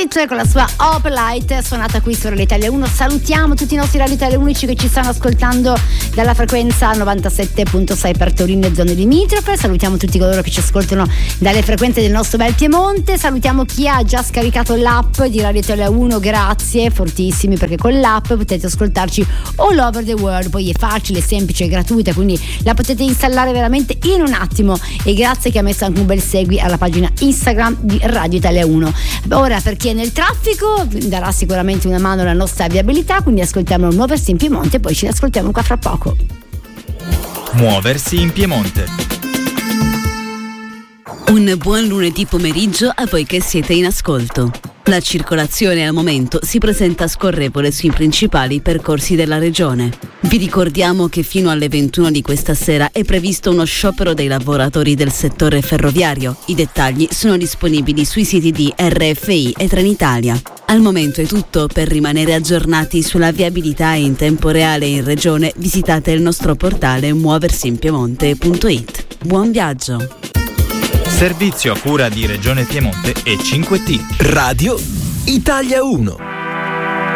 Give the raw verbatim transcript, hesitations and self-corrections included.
Street con la sua Hope Light, suonata qui su Radio Italia uno. Salutiamo tutti i nostri Radio Italia unici che ci stanno ascoltando dalla frequenza novantasette virgola sei per Torino e zone limitrofe. Salutiamo tutti coloro che ci ascoltano dalle frequenze del nostro bel Piemonte. Salutiamo chi ha già scaricato l'app di Radio Italia uno, grazie, fortissimi, perché con l'app potete ascoltarci all over the world. Poi è facile, semplice, gratuita, quindi la potete installare veramente in un attimo. E grazie che ha messo anche un bel segui alla pagina Instagram di Radio Italia uno. Ora, per chi è nel traffico, darà sicuramente una mano alla nostra viabilità, quindi ascoltiamo Muoversi in Piemonte e poi ci ascoltiamo qua fra poco. Muoversi in Piemonte. Un buon lunedì pomeriggio a voi che siete in ascolto. La circolazione al momento si presenta scorrevole sui principali percorsi della regione. Vi ricordiamo che fino alle ventuno di questa sera è previsto uno sciopero dei lavoratori del settore ferroviario. I dettagli sono disponibili sui siti di R F I e Trenitalia. Al momento è tutto. Per rimanere aggiornati sulla viabilità in tempo reale in regione, visitate il nostro portale muoversinpiemonte punto it. Buon viaggio! Servizio a cura di Regione Piemonte e cinque T. Radio Italia uno.